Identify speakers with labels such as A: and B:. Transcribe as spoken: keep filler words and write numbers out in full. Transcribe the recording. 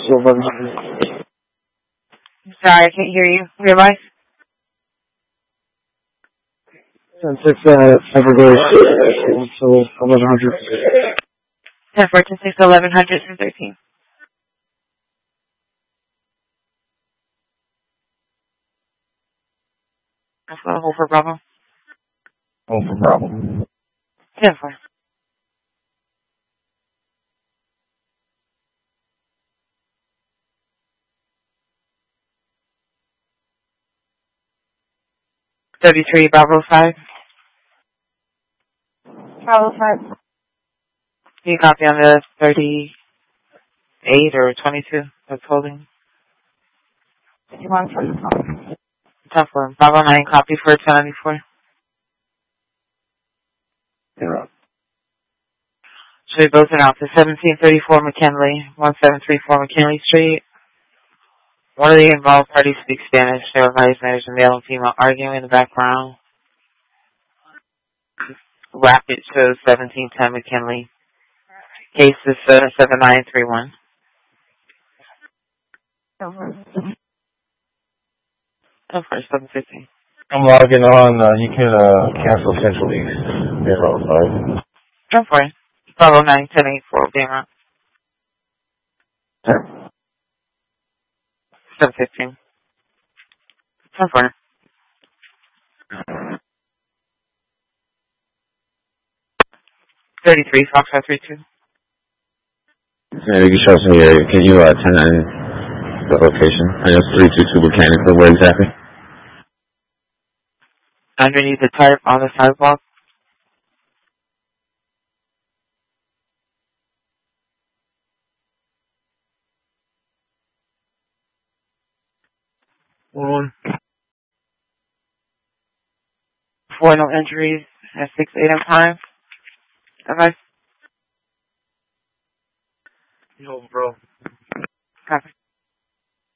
A: eleven hundred.
B: Sorry, I can't hear you. Realize?
A: ten six, uh, Everglades, so eleven hundred.
B: ten four, ten six, eleven hundred, and thirteen. That's what I hold for Bravo.
A: Hold for Bravo.
B: ten four. thirty-three, Bravo five.
C: Bravo five.
B: Can you copy on the thirty-eight or twenty-two that's holding?
C: fifty-one forty-four.
B: ten four. Bravo nine, copy for ten ninety-four.
A: Zero.
B: Show you both announced to seventeen thirty-four McKinley, one seven three four McKinley Street. One of the involved parties speaks Spanish. They are vice managers, male and female, arguing in the background. Rapid shows seventeen ten McKinley. Case is seven seven nine three one.
C: Over.
B: Oh, for seven fifteen.
A: I'm logging on. Uh, you can uh, cancel Central East. Zero five.
B: Go for it. Bravo nine ten eight four. Being out. seven fifteen. Go for it. thirty-three, Fox five three two.
D: Yeah, you can show us me. Uh, can you uh, turn on the location? I know it's three two two Buchanan, but where exactly?
B: Underneath the tarp on the sidewalk.
A: One.
B: Four no injuries at six A M time. Advice.
A: Yo, bro.
B: Copy.